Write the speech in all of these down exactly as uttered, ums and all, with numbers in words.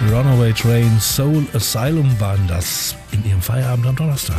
Runaway Train, Soul Asylum waren das in ihrem Feierabend am Donnerstag.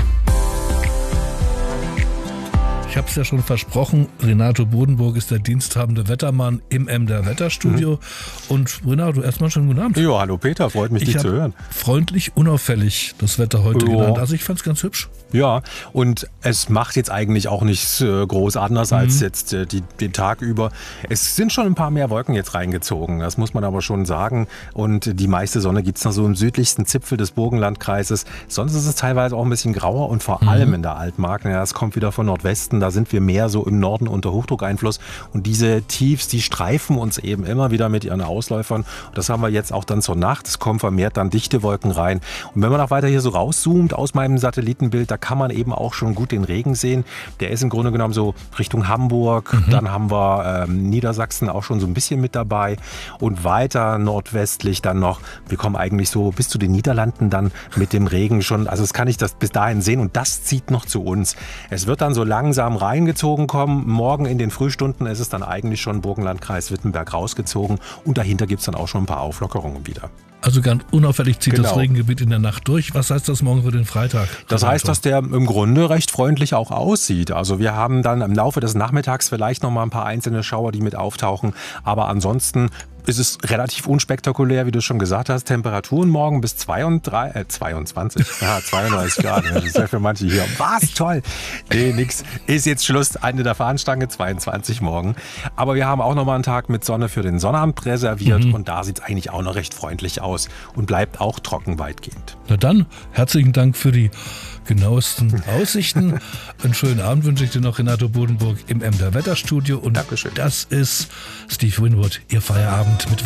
Ich habe es ja schon versprochen, Renato Bodenburg ist der diensthabende Wettermann im Emder Wetterstudio. Mhm. Und Renato, erstmal schönen guten Abend. Jo, hallo Peter, freut mich, ich dich zu hören. Freundlich, unauffällig das Wetter heute jo. genannt. Also ich fand es ganz hübsch. Ja, und es macht jetzt eigentlich auch nichts äh, groß anders mhm. als jetzt äh, die, den Tag über. Es sind schon ein paar mehr Wolken jetzt reingezogen, das muss man aber schon sagen. Und die meiste Sonne gibt es noch so im südlichsten Zipfel des Burgenlandkreises. Sonst ist es teilweise auch ein bisschen grauer und vor mhm. allem in der Altmark. Ja, es kommt wieder von Nordwesten, da sind wir mehr so im Norden unter Hochdruckeinfluss. Und diese Tiefs, die streifen uns eben immer wieder mit ihren Ausläufern. Und das haben wir jetzt auch dann zur Nacht. Es kommen vermehrt dann dichte Wolken rein. Und wenn man auch weiter hier so rauszoomt aus meinem Satellitenbild, da kann man eben auch schon gut den Regen sehen. Der ist im Grunde genommen so Richtung Hamburg. Mhm. Dann haben wir ähm, Niedersachsen auch schon so ein bisschen mit dabei. Und weiter nordwestlich dann noch. Wir kommen eigentlich so bis zu den Niederlanden dann mit dem Regen schon. Also das kann ich das bis dahin sehen. Und das zieht noch zu uns. Es wird dann so langsam reingezogen kommen. Morgen in den Frühstunden ist es dann eigentlich schon Burgenlandkreis Wittenberg rausgezogen. Und dahinter gibt es dann auch schon ein paar Auflockerungen wieder. Also ganz unauffällig zieht genau. das Regengebiet in der Nacht durch. Was heißt das morgen für den Freitag? Das heißt, dass der im Grunde recht freundlich auch aussieht. Also wir haben dann im Laufe des Nachmittags vielleicht noch mal ein paar einzelne Schauer, die mit auftauchen. Aber ansonsten ist es relativ unspektakulär, wie du schon gesagt hast. Temperaturen morgen bis zweiunddreißig, äh, zweiundzwanzig, ja, zweiunddreißig Grad. Das ist ja für manche hier. Was? Toll. Nee, nix. Ist jetzt Schluss. Ende der Fahnenstange, zweiundzwanzig morgen. Aber wir haben auch noch mal einen Tag mit Sonne für den Sonnabend reserviert. Mhm. Und da sieht es eigentlich auch noch recht freundlich aus und bleibt auch trocken weitgehend. Na dann, herzlichen Dank für die genauesten Aussichten. Einen schönen Abend wünsche ich dir noch, Renato Bodenburg im Emder Wetterstudio. Und Dankeschön. Das ist Steve Winwood, Ihr Feierabend mit